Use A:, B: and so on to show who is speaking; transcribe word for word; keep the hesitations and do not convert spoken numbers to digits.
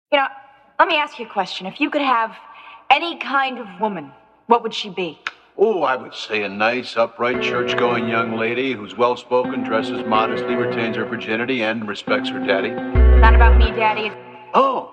A: You know, let me ask you a question. If you could have any kind of woman, what would she be?
B: Oh, I would say a nice, upright, church-going young lady who's well-spoken, dresses modestly, retains her virginity, and respects her daddy.
A: Not about me, Daddy.
B: Oh.